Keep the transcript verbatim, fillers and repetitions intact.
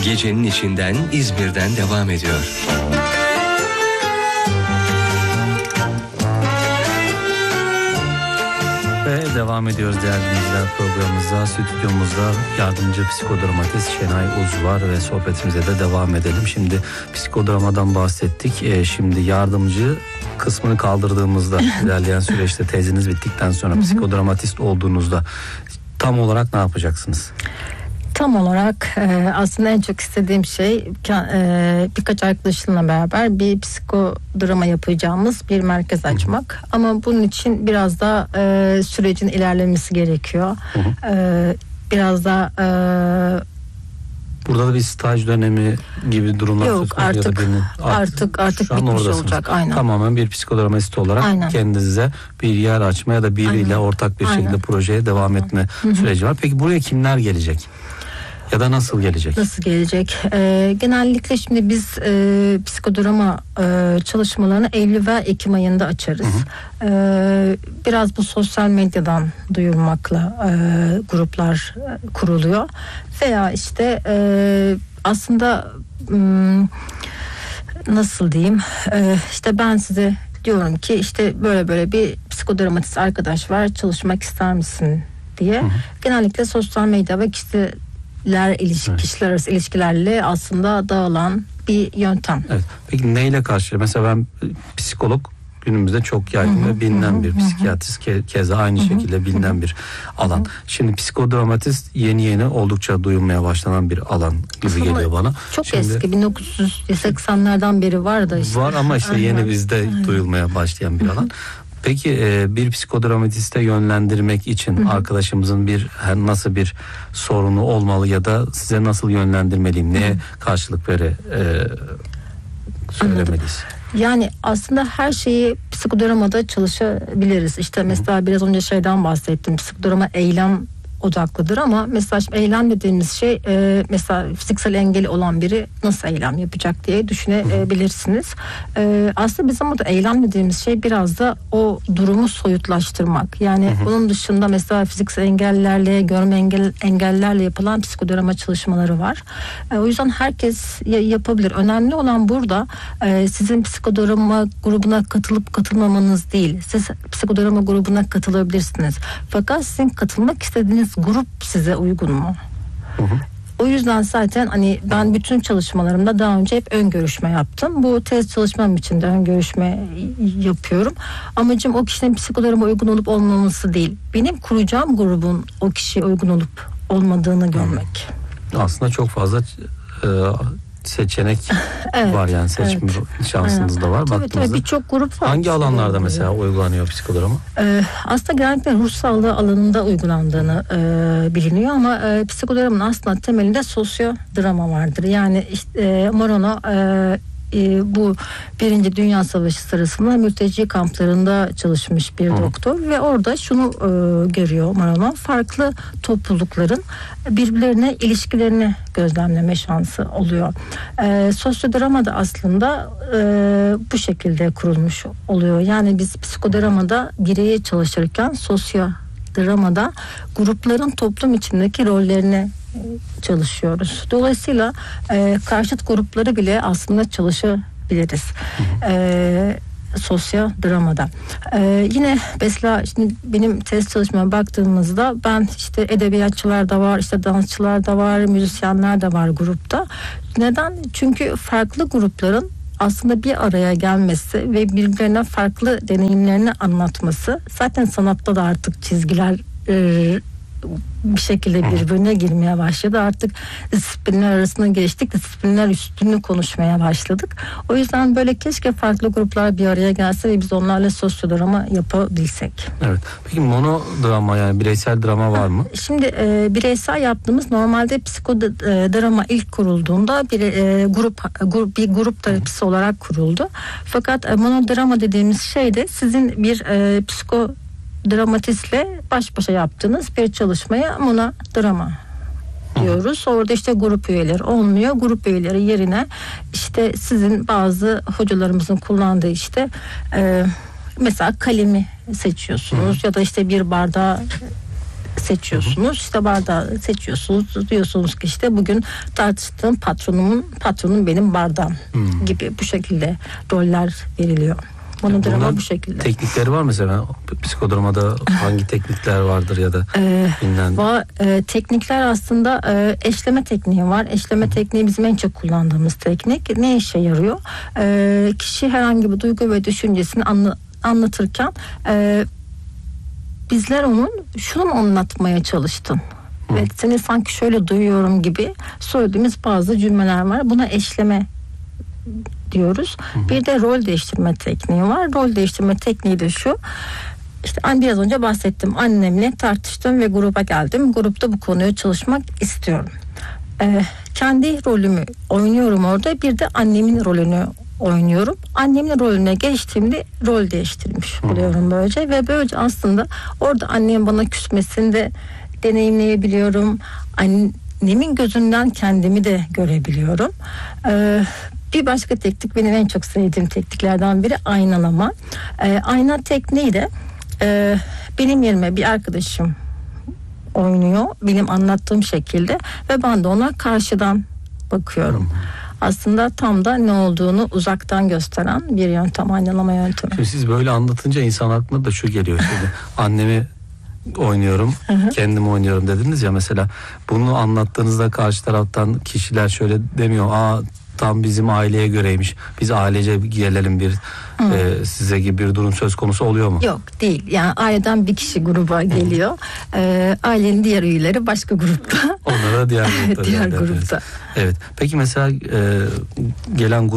Gecenin içinden İzmir'den devam ediyor. Ve devam ediyoruz değerli dinleyiciler programımıza. Stüdyomuzda yardımcı psikodramatist Şenay Uz var ve sohbetimize de devam edelim. Şimdi psikodramadan bahsettik. Ee, şimdi yardımcı kısmını kaldırdığımızda ilerleyen süreçte teziniz bittikten sonra psikodramatist olduğunuzda tam olarak ne yapacaksınız? Tam olarak e, aslında en çok istediğim şey e, birkaç arkadaşımla beraber bir psikodrama yapacağımız bir merkez açmak. Hı. Ama bunun için biraz da e, sürecin ilerlemesi gerekiyor. Hı hı. E, biraz da e, burada da bir staj dönemi gibi durumlar yok artık, ya da birinin, artık artık bitmiş oradasınız. Olacak. Aynen. Tamamen bir psikodramatist olarak aynen. kendinize bir yer açma ya da biriyle aynen. ortak bir şekilde aynen. projeye devam etme Hı-hı. süreci var. Peki buraya kimler gelecek? Ya da nasıl gelecek? Nasıl gelecek? Ee, genellikle şimdi biz e, psikodrama e, çalışmalarını Eylül ve Ekim ayında açarız. Hı hı. E, biraz bu sosyal medyadan duyurmakla e, gruplar e, kuruluyor. Veya işte e, aslında m, nasıl diyeyim? E, işte ben size diyorum ki işte böyle böyle bir psikodramatist arkadaş var, çalışmak ister misin diye. Hı hı. Genellikle sosyal medya ve kişi ilişki, evet. kişiler arası ilişkilerle aslında dağılan bir yöntem. Evet. Peki neyle karşı? Mesela ben psikolog günümüzde çok yaygın hı hı, ve bilinen hı, bir hı. psikiyatrist ke, keza aynı hı hı, şekilde bilinen hı. bir alan. Hı hı. Şimdi psikodramatist yeni yeni oldukça duyulmaya başlanan bir alan gibi aslında geliyor bana. Çok Şimdi, eski bin dokuz yüz seksenlerden beri var da işte. Var ama işte yeni bizde Aynen. duyulmaya başlayan bir alan. Peki bir psikodramatiste yönlendirmek için hı hı. arkadaşımızın bir nasıl bir sorunu olmalı ya da size nasıl yönlendirmeliyim? Neye hı. karşılık vere e, söylemeliyiz? Anladım. Yani aslında her şeyi psikodramada çalışabiliriz. İşte mesela hı. biraz önce şeyden bahsettim. Psikodrama eylem odaklıdır ama mesela eylem dediğimiz şey e, mesela fiziksel engeli olan biri nasıl eylem yapacak diye düşünebilirsiniz. E, aslında bizim burada eylem dediğimiz şey biraz da o durumu soyutlaştırmak. Yani hı hı. bunun dışında mesela fiziksel engellerle, görme engel, engellerle yapılan psikodrama çalışmaları var. E, o yüzden herkes yapabilir. Önemli olan burada e, sizin psikodrama grubuna katılıp katılmamanız değil. Siz psikodrama grubuna katılabilirsiniz. Fakat sizin katılmak istediğiniz grup size uygun mu? Hı hı. O yüzden zaten hani ben bütün çalışmalarımda daha önce hep ön görüşme yaptım. Bu tez çalışmam için de ön görüşme yapıyorum. Amacım o kişinin psikodrama uygun olup olmaması değil. Benim kuracağım grubun o kişiye uygun olup olmadığını görmek. Aslında çok fazla e, seçenek evet, var yani seçim evet. şansınız da var. Tabii tabii birçok grup var. Hangi alanlarda mesela uygulanıyor psikodrama? Ee, aslında genellikle ruh sağlığı alanında uygulandığını e, biliniyor ama e, psikodramın aslında temelinde sosyodrama vardır. Yani işte, e, Morono e, E, bu Birinci Dünya Savaşı sırasında mülteci kamplarında çalışmış bir Hı. doktor ve orada şunu e, görüyor Marano, farklı toplulukların birbirlerine ilişkilerini gözlemleme şansı oluyor. E, sosyodrama da aslında e, bu şekilde kurulmuş oluyor. Yani biz psikodramada bireye çalışırken sosyodramada grupların toplum içindeki rollerini çalışıyoruz. Dolayısıyla e, karşıt grupları bile aslında çalışabiliriz. E, sosyodramada. E, yine mesela şimdi benim test çalışmama baktığımızda ben işte edebiyatçılar da var, işte dansçılar da var, müzisyenler de var grupta. Neden? Çünkü farklı grupların aslında bir araya gelmesi ve birbirlerine farklı deneyimlerini anlatması, zaten sanatta da artık çizgiler e, bir şekilde birbirine girmeye başladı. Artık disiplinler arasına geçtik. Disiplinler üstünü konuşmaya başladık. O yüzden böyle keşke farklı gruplar bir araya gelse ve biz onlarla sosyodrama yapabilsek. Evet. Peki monodrama yani bireysel drama var mı? Şimdi e, bireysel yaptığımız normalde psikodrama ilk kurulduğunda bir e, grup, grup bir grup terapisi olarak kuruldu. Fakat e, monodrama dediğimiz şey de sizin bir e, psiko dramatistle baş başa yaptığınız bir çalışmaya monodrama diyoruz. Orada işte grup üyeleri olmuyor. Grup üyeleri yerine işte sizin bazı hocalarımızın kullandığı işte e, mesela kalemi seçiyorsunuz ya da işte bir bardağı seçiyorsunuz. İşte bardağı seçiyorsunuz. Diyorsunuz ki işte bugün tartıştığım patronumun patronum benim bardağım hmm. gibi bu şekilde roller veriliyor. Monodrama bu şekilde. Teknikleri var mesela psikodramada hangi teknikler vardır ya da ee, bilinen? Va, e, teknikler aslında e, eşleme tekniği var. Eşleme tekniği bizim en çok kullandığımız teknik. Ne işe yarıyor? E, kişi herhangi bir duygu ve düşüncesini anla, anlatırken e, bizler onun şunu mu anlatmaya çalıştın? Hı. Ve seni sanki şöyle duyuyorum gibi söylediğimiz bazı cümleler var. Buna eşleme diyoruz. Hı hı. Bir de rol değiştirme tekniği var. Rol değiştirme tekniği de şu. İşte biraz önce bahsettim. Annemle tartıştım ve gruba geldim. Grupta bu konuyu çalışmak istiyorum. Ee, kendi rolümü oynuyorum orada. Bir de annemin rolünü oynuyorum. Annemin rolüne geçtiğimde rol değiştirmiş oluyorum böylece ve böylece aslında orada annem bana küsmesini de deneyimleyebiliyorum. Annemin gözünden kendimi de görebiliyorum. Ee, Bir başka teknik, benim en çok sevdiğim tekniklerden biri aynalama. Ee, ayna tekniği de e, benim yerime bir arkadaşım oynuyor benim anlattığım şekilde ve ben de ona karşıdan bakıyorum. Aslında tam da ne olduğunu uzaktan gösteren bir yöntem, aynalama yöntemi. Şimdi siz böyle anlatınca insan aklına da şu geliyor şimdi. Annemi oynuyorum, kendim oynuyorum dediniz ya, mesela bunu anlattığınızda karşı taraftan kişiler şöyle demiyor. Aa, tam bizim aileye göreymiş. Biz ailece gelelim bir e, size gibi bir durum söz konusu oluyor mu? Yok, değil. Yani aileden bir kişi gruba geliyor. E, ailenin diğer üyeleri başka grupta. Onlara diğer grupta. diğer grupta. Evet. Peki mesela e, gelen grup